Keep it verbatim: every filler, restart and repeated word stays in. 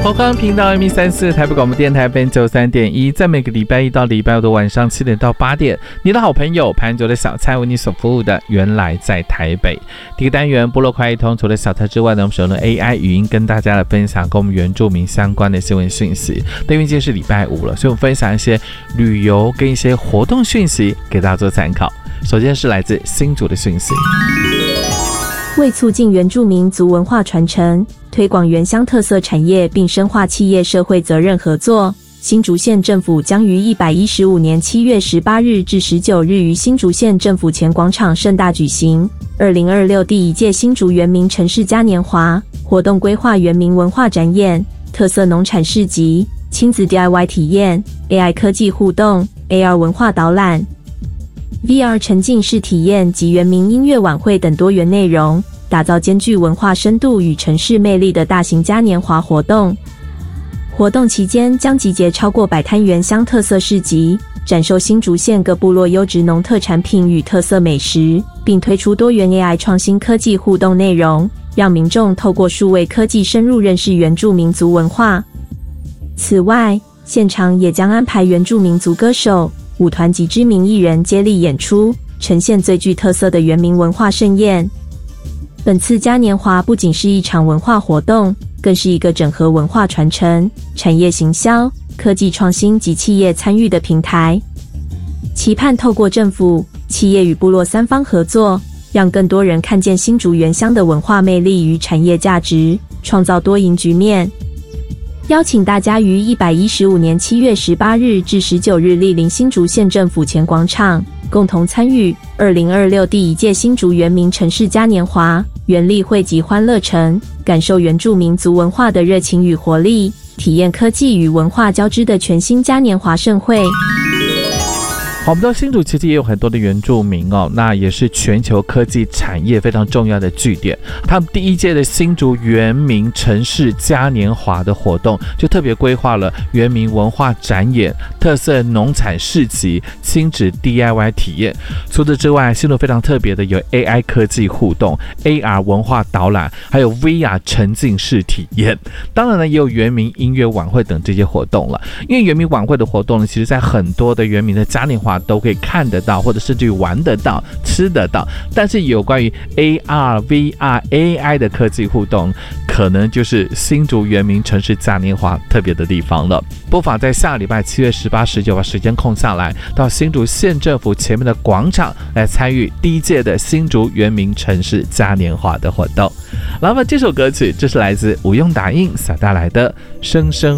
华冈频道 M E 三四 台北广播电台 F M 九十三点一，在每个礼拜一到礼拜五的晚上七点到八点，你的好朋友潘九的小蔡为你所服务的原来在台北。第一个单元部落快一通，除了小蔡之外呢，我们使用了 A I 语音跟大家来分享跟我们原住民相关的新闻讯息。因为今天是礼拜五了，所以我们分享一些旅游跟一些活动讯息给大家做参考。首先是来自新竹的讯息。 为促进原住民族文化传承，推广原乡特色产业并深化企业社会责任合作，新竹县政府将于一百一十五年七月十八日至十九日于新竹县政府前广场盛大举行二零二六第一届新竹原民城市嘉年华活动，规划原民文化展演、特色农产市集、亲子 D I Y 体验、A I 科技互动、A R 文化导览、V R 沉浸式体验及原民音乐晚会等多元内容，打造兼具文化深度与城市魅力的大型嘉年华活动。活动期间将集结超过百摊原乡特色市集，展售新竹县各部落优质农特产品与特色美食，并推出多元 A I 创新科技互动内容，让民众透过数位科技深入认识原住民族文化。此外，现场也将安排原住民族歌手、舞团及知名艺人接力演出，呈现最具特色的原民文化盛宴。本次嘉年华不仅是一场文化活动，更是一个整合文化传承、产业行销、科技创新及企业参与的平台。期盼透过政府、企业与部落三方合作，让更多人看见新竹原乡的文化魅力与产业价值，创造多赢局面。邀请大家于一百一十五年七月十八日至十九日莅临新竹县政府前广场，共同参与二零二六第一届新竹原民城市嘉年华原力汇集欢乐城，感受原住民族文化的热情与活力，体验科技与文化交织的全新嘉年华盛会。 好，我们知道新竹其实也有很多的原住民哦，那也是全球科技产业非常重要的据点。他们第一届的新竹原民城市嘉年华的活动，就特别规划了原民文化展演、特色农产市集、亲子 D I Y 体验。除此之外，新竹非常特别的有 A I 科技互动、A R 文化导览，还有 V R 沉浸式体验。当然呢，也有原民音乐晚会等这些活动了。因为原民晚会的活动呢，其实在很多的原民的嘉年华都可以看得到，或者甚至于玩得到、吃得到。但是有关于 A R、V R、A I 的科技互动，可能就是新竹原民城市嘉年华特别的地方了。不妨在下个礼拜七月十八、十九把时间空下来，到新竹县政府前面的广场来参与第一届的新竹原民城市嘉年华的活动。那么这首歌曲就是来自吴用打印所带来的《生生